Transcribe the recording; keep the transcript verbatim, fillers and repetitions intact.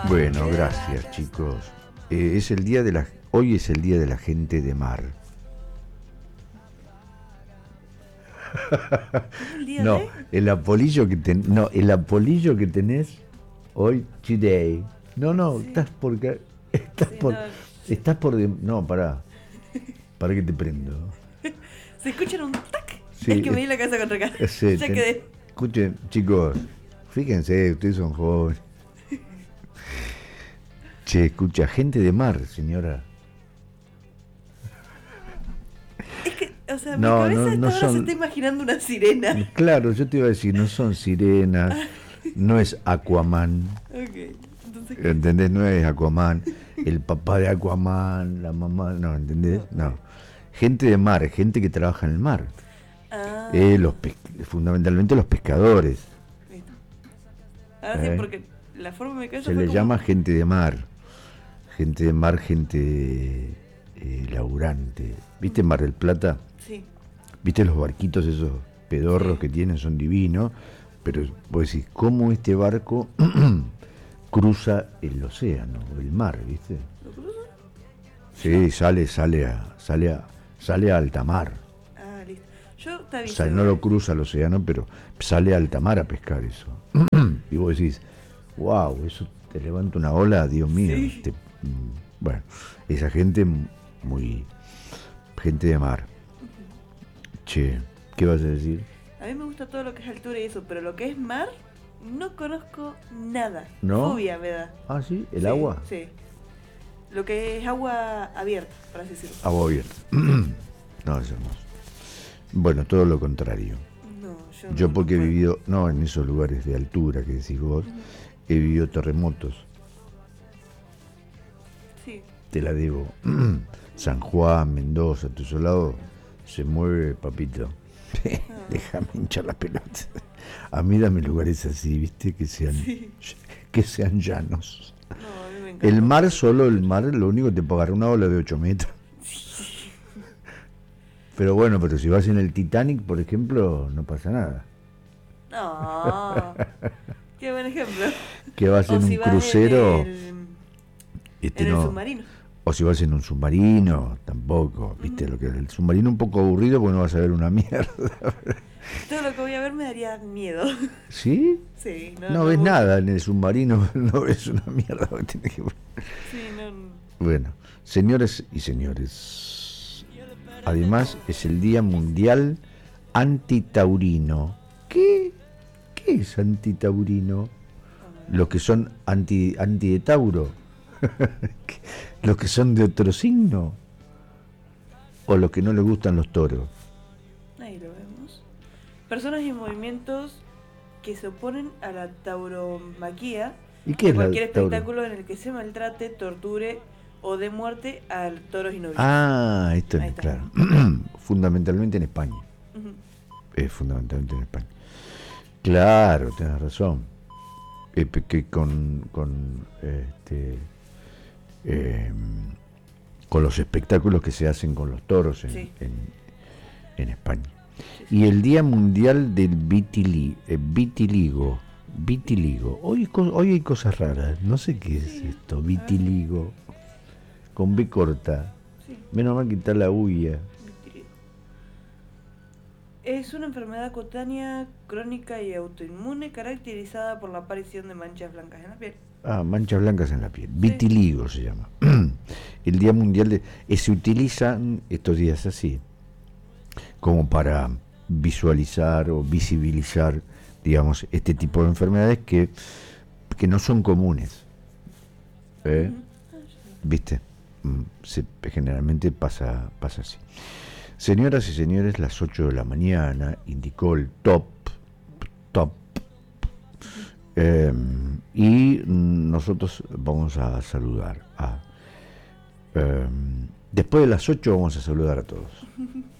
Bueno, gracias chicos. Eh, es el día de la, hoy es el día de la gente de mar. ¿El día No, de? el apolillo que ten, no, el apolillo que tenés hoy today. No, no, Sí. estás por ca- estás Sí, por no, estás por de- no, pará. Para que te prendo. ¿se escuchan un tac? Sí, Es que me di la cabeza contra acá. Sí, Ya ten- quedé. escuchen, chicos, fíjense, ustedes son jóvenes. Che, escucha, gente de mar, señora. Es que, o sea, mi No, cabeza no, a esta no hora se son. está imaginando una sirena. Claro, yo te iba a decir, no son sirenas, no es Aquaman, Ok, entonces. ¿entendés? No es Aquaman, el papá de Aquaman, la mamá, no, ¿entendés? No. Gente de mar, gente que trabaja en el mar. Ah, Eh, los pes- fundamentalmente los pescadores. listo. Ahora Eh. sí, porque la forma de mi cabeza Se fue le como... llama gente de mar. Gente de mar, gente eh, laburante. ¿Viste Mar del Plata? Sí. ¿Viste los barquitos esos pedorros Sí. que tienen? Son divinos. Pero vos decís, ¿cómo este barco cruza el océano, el mar, viste? ¿Lo cruzo? Sí, sale, sale a, sale a, sale a alta mar. Ah, listo. Yo te O aviso. sea, no lo cruza el océano, pero sale a alta mar a pescar eso. Y vos decís, wow, eso te levanta una ola, Dios mío. Sí. Te- mm, bueno, esa gente muy... gente de mar. Che, ¿qué vas a decir? A mí me gusta todo lo que es altura y eso, pero lo que es mar, no conozco nada. ¿No? Fobia me da. Ah, sí, el Sí, agua. Sí. Lo que es agua abierta, por así decirlo. Agua abierta. No, es hermoso. Bueno, todo lo contrario. No, yo, Yo no, porque he no puedo. vivido, no en esos lugares de altura que decís vos, he vivido terremotos. Sí. Te la debo. San Juan, Mendoza, tu lado se mueve, papito. Déjame hinchar las pelotas. A mí dame lugares así, viste, que sean, Sí. que sean llanos. No, a mí me encanta. El mar, solo el mar, lo único que te puede agarrar una ola de ocho metros. Pero bueno, pero si vas en el Titanic, por ejemplo, no pasa nada. No. Qué buen ejemplo. Que vas O en si un vas crucero, en el, este en el no, submarino. o si vas en un submarino, tampoco, viste, lo que el submarino un poco aburrido porque no vas a ver una mierda. Todo lo que voy a ver me daría miedo. ¿Sí? Sí, no, No, no ves me gusta. nada en el submarino, no ves una mierda. Tenés que... Sí, no. Bueno, señores y señores, además es el Día Mundial Antitaurino. ¿Qué? ¿Qué es antitaurino? Los que son anti, anti de Tauro. Los que son de otro signo. O los que no les gustan los toros. Ahí lo vemos. Personas y movimientos que se oponen a la tauromaquia, ¿Y qué de es la cualquier tauro? espectáculo en el que se maltrate, torture o dé muerte a toros y novillos. Ah, esto Ahí es está. claro. Fundamentalmente en España. Ujú. Es fundamentalmente en España. Claro, tienes razón. Eh, pe- que con con este eh, con los espectáculos que se hacen con los toros en, Sí. en, en España. Y el Día Mundial del vitili, eh, vitiligo. Vitiligo. Hoy, co- hoy hay cosas raras. No sé qué es Sí. esto. Vitiligo. Con B corta. Sí. Menos mal quitar la uña. Es una enfermedad cutánea crónica y autoinmune caracterizada por la aparición de manchas blancas en la piel. Ah, manchas blancas en la piel. Vitiligo se llama. El Día Mundial de... eh, se utilizan estos días así, como para visualizar o visibilizar, digamos, este tipo de enfermedades que, que no son comunes. ¿Eh? Ujú. Ah, ya sé. ¿Viste? Mm, se- generalmente pasa, pasa así. Señoras y señores, las ocho de la mañana, indicó el top, top, eh, y nosotros vamos a saludar a... eh, después de las ocho vamos a saludar a todos.